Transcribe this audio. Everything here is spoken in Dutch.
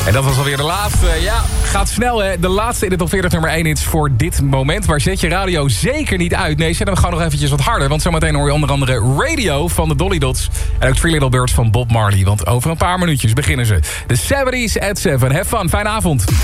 En dat was alweer de laatste. Ja, gaat snel hè. De laatste in de top 40 nummer 1 is voor dit moment. Maar zet je radio zeker niet uit. Nee, zet hem gewoon nog eventjes wat harder. Want zometeen hoor je onder andere Radio van de Dolly Dots. En ook Three Little Birds van Bob Marley. Want over een paar minuutjes beginnen ze. De 70's at 7. Have fun. Fijne avond.